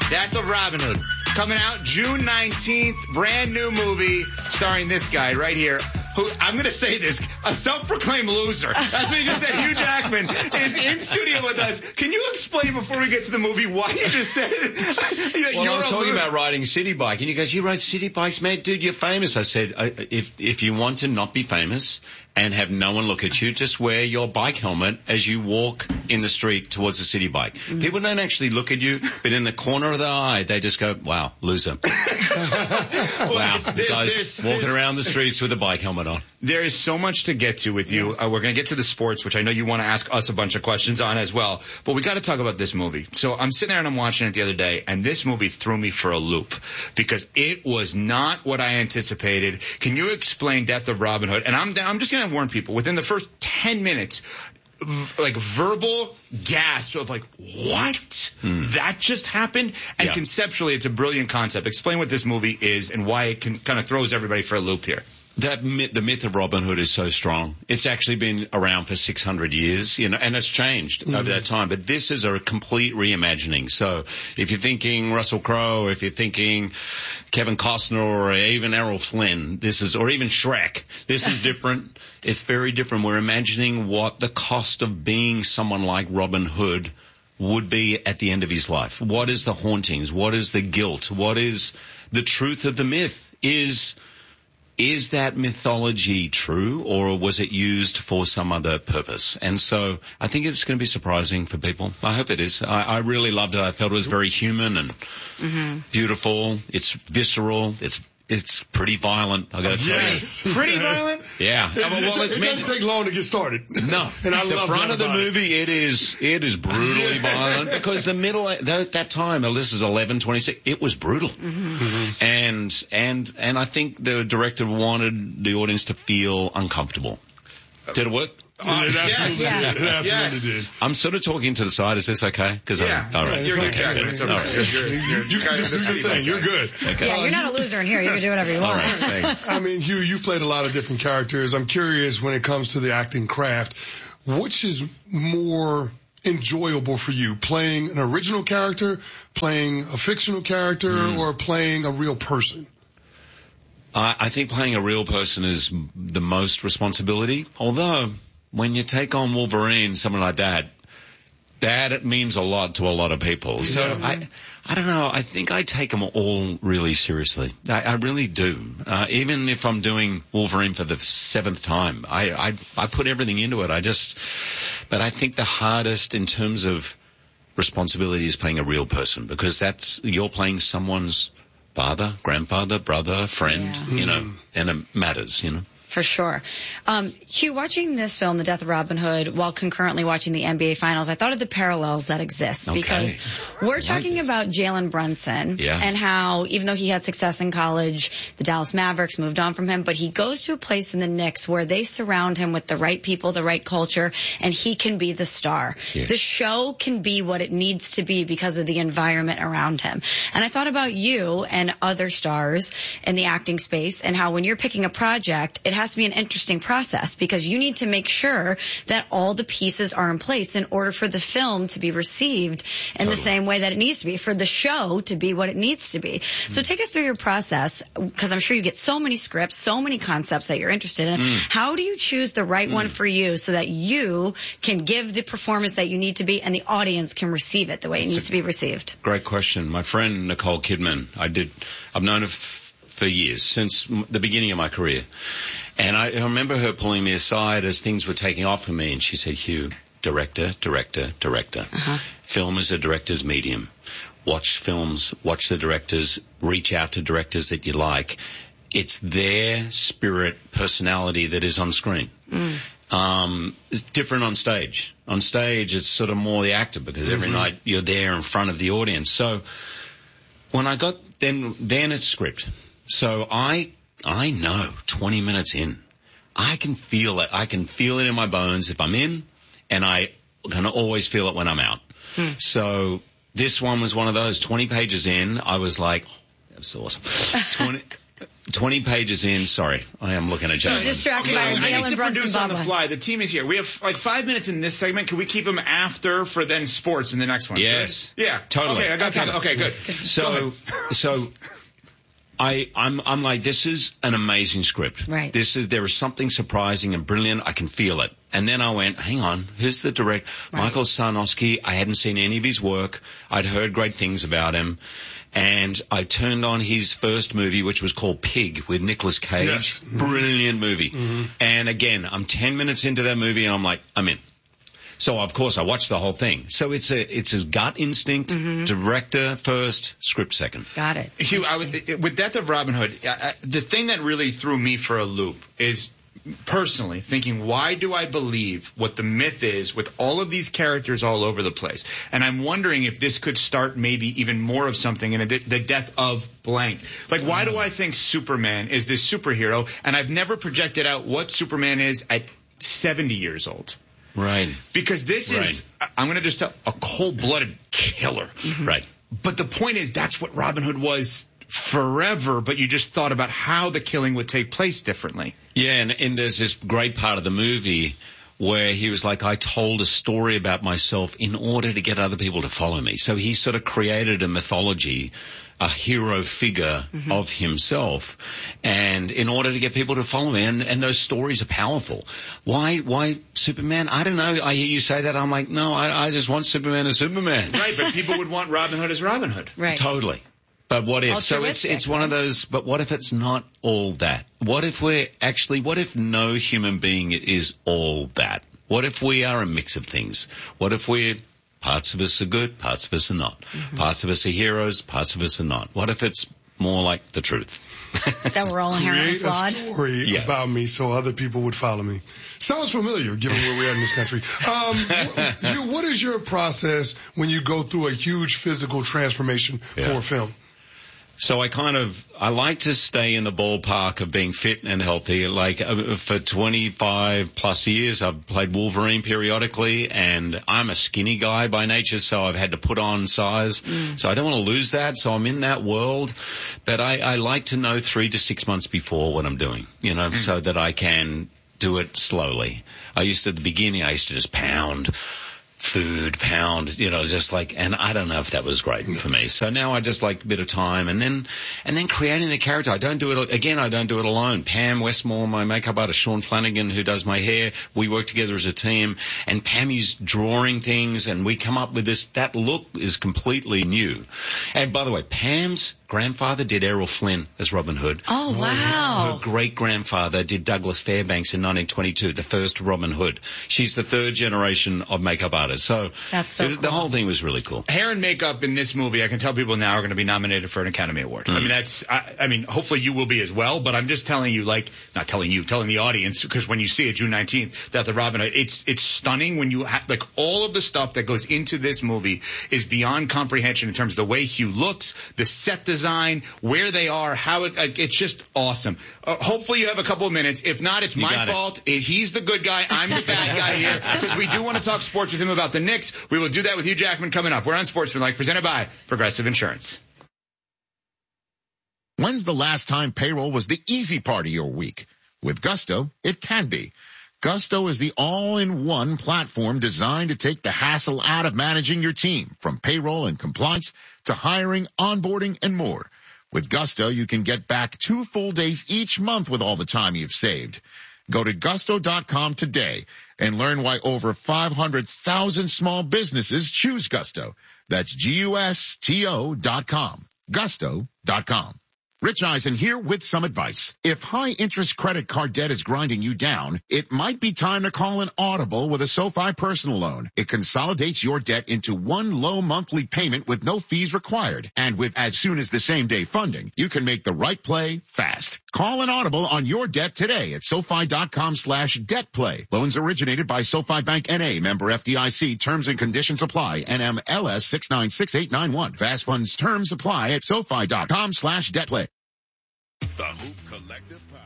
Death of Robin Hood. Coming out June 19th. Brand new movie starring this guy right here. Who, I'm going to say this, a self-proclaimed loser. That's what you just said. Hugh Jackman is in studio with us. Can you explain before we get to the movie why you just said it? Well, I was talking about riding City Bike, and you goes, you ride City Bikes, mate? Dude, you're famous. I said, if you want to not be famous and have no one look at you, just wear your bike helmet as you walk in the street towards the City Bike. Mm. People don't actually look at you, but in the corner of their eye, they just go, wow, loser. Wow, the guy's walking around the streets with a bike helmet on. There is so much to get to with you. Yes. We're going to get to the sports, which I know you want to ask us a bunch of questions on as well. But we got to talk about this movie. So I'm sitting there and I'm watching it the other day, and this movie threw me for a loop because it was not what I anticipated. Can you explain Death of Robin Hood? And I'm just going to warn people, within the first 10 minutes, like verbal gasp of like, what? That just happened? And conceptually, it's a brilliant concept. Explain what this movie is and why it kind of throws everybody for a loop here. The myth of Robin Hood is so strong. It's actually been around for 600 years, you know, and it's changed over that time. But this is a complete reimagining. So if you're thinking Russell Crowe, if you're thinking Kevin Costner or even Errol Flynn, or even Shrek, this is different. It's very different. We're imagining what the cost of being someone like Robin Hood would be at the end of his life. What is the hauntings? What is the guilt? What is the truth of the myth? Is that mythology true, or was it used for some other purpose? And so I think it's going to be surprising for people. I hope it is. I really loved it. I felt it was very human and beautiful. It's visceral. It's pretty violent, I got to tell you. Pretty violent? Yeah. It doesn't take long to get started. No. And I the love front of the movie, it is brutally violent because the middle, that time, this is 11/26, it was brutal. And I think the director wanted the audience to feel uncomfortable. Did it work? It absolutely did. I'm sort of talking to the side. Is this okay? Because all right. You're good. It's okay. You can just do your thing. You're good. Okay. Yeah, you're not a loser in here. You can do whatever you want. All right, thanks. I mean, Hugh, you played a lot of different characters. I'm curious when it comes to the acting craft, which is more enjoyable for you, playing an original character, playing a fictional character, or playing a real person? I think playing a real person is the most responsibility, although when you take on Wolverine, someone like that it means a lot to a lot of people. So I don't know. I think I take them all really seriously. I really do. Even if I'm doing Wolverine for the 7th time, I put everything into it. But I think the hardest in terms of responsibility is playing a real person, because you're playing someone's father, grandfather, brother, friend, you know, and it matters, you know. For sure. Hugh, watching this film, The Death of Robin Hood, while concurrently watching the NBA Finals, I thought of the parallels that exist. Because we're talking about Jalen Brunson and how, even though he had success in college, the Dallas Mavericks moved on from him, but he goes to a place in the Knicks where they surround him with the right people, the right culture, and he can be the star. Yes. The show can be what it needs to be because of the environment around him. And I thought about you and other stars in the acting space and how when you're picking a project, it has to be an interesting process because you need to make sure that all the pieces are in place in order for the film to be received in the same way that it needs to be, for the show to be what it needs to be. So take us through your process, because I'm sure you get so many scripts, so many concepts that you're interested in. How do you choose the right one for you so that you can give the performance that you need to be and the audience can receive it the way it needs to be received? Great question. My friend Nicole Kidman, I've known her for years, since the beginning of my career. And I remember her pulling me aside as things were taking off for me, and she said, Hugh, director. Film is a director's medium. Watch films, watch the directors, reach out to directors that you like. It's their spirit, personality that is on screen. It's different on stage. On stage, it's sort of more the actor, because every night you're there in front of the audience. So when I got, then it's script. So I know 20 minutes in, I can feel it. I can feel it in my bones if I'm in, and I can always feel it when I'm out. So this one was one of those. 20 pages in, I was like, that's awesome. 20 pages in. Sorry, I am looking at Jalen. He's distracted by Jalen Brunson on the fly. The team is here. We have like 5 minutes in this segment. Can we keep them after for then sports in the next one? Yes. Good? Yeah. Totally. Okay, I got time. Okay, good. So I'm like, this is an amazing script. Right. There is something surprising and brilliant. I can feel it. And then I went, hang on, who's the director? Right. Michael Sarnowski. I hadn't seen any of his work. I'd heard great things about him. And I turned on his first movie, which was called Pig with Nicolas Cage. Yes. Brilliant movie. Mm-hmm. And again, I'm 10 minutes into that movie and I'm like, I'm in. So of course I watched the whole thing. So it's a gut instinct, director first, script second. Got it. Hugh, with Death of Robin Hood, the thing that really threw me for a loop is personally thinking, why do I believe what the myth is with all of these characters all over the place? And I'm wondering if this could start maybe even more of something in the death of blank. Like, why do I think Superman is this superhero? And I've never projected out what Superman is at 70 years old. Right. Because this is, I'm going to just tell, a cold-blooded killer. Mm-hmm. Right. But the point is, that's what Robin Hood was forever, but you just thought about how the killing would take place differently. Yeah, and there's this great part of the movie where he was like, I told a story about myself in order to get other people to follow me. So he sort of created a mythology, a hero figure of himself, and in order to get people to follow me, and those stories are powerful. Why Superman? I don't know. I hear you say that. I'm like, no, I just want Superman as Superman. Right, but people would want Robin Hood as Robin Hood. Right. Totally. But what if? So it's one of those, but what if it's not all that? What if no human being is all that? What if we are a mix of things? What if parts of us are good, parts of us are not? Parts of us are heroes, parts of us are not. What if it's more like the truth? That we're all inherently flawed. Create a story about me so other people would follow me. Sounds familiar, given where we are in this country. What is your process when you go through a huge physical transformation for a film? So I like to stay in the ballpark of being fit and healthy. Like for 25 plus years, I've played Wolverine periodically, and I'm a skinny guy by nature, so I've had to put on size. So I don't want to lose that. So I'm in that world, but I like to know 3 to 6 months before what I'm doing, so that I can do it slowly. At the beginning, I used to just pound food, just like, and I don't know if that was great for me. So now I just like a bit of time and then creating the character. I don't do it alone. Pam Westmore, my makeup artist, Sean Flanagan, who does my hair, we work together as a team, and Pammy's drawing things and we come up with this. That look is completely new. And by the way, Pam's grandfather did Errol Flynn as Robin Hood. Oh, wow. Her great-grandfather did Douglas Fairbanks in 1922, the first Robin Hood. She's the third generation of makeup artists. So that's so cool. The whole thing was really cool. Hair and makeup in this movie, I can tell people now, are going to be nominated for an Academy Award. I mean, hopefully you will be as well, but I'm just telling you, telling the audience, because when you see it June 19th, that the Robin Hood, it's stunning when you all of the stuff that goes into this movie is beyond comprehension in terms of the way Hugh looks, the set design, where they are, how it's just awesome. Hopefully you have a couple of minutes. If not, it's my fault. He's the good guy. I'm the bad guy here, because we do want to talk sports with him about the Knicks. We will do that with Hugh Jackman coming up. We're on Sportsmanlike, presented by Progressive Insurance. When's the last time payroll was the easy part of your week? With Gusto, it can be. Gusto is the all-in-one platform designed to take the hassle out of managing your team, from payroll and compliance to hiring, onboarding, and more. With Gusto, you can get back 2 full days each month with all the time you've saved. Go to gusto.com today and learn why over 500,000 small businesses choose Gusto. That's GUSTO.com. Gusto.com. Rich Eisen here with some advice. If high-interest credit card debt is grinding you down, it might be time to call an Audible with a SoFi personal loan. It consolidates your debt into one low monthly payment with no fees required. And with as soon as the same-day funding, you can make the right play fast. Call an Audible on your debt today at SoFi.com/debtplay. Loans originated by SoFi Bank N.A., member FDIC. Terms and conditions apply. NMLS 6968891. Fast funds terms apply at SoFi.com/debtplay. The Hoop Collective Podcast.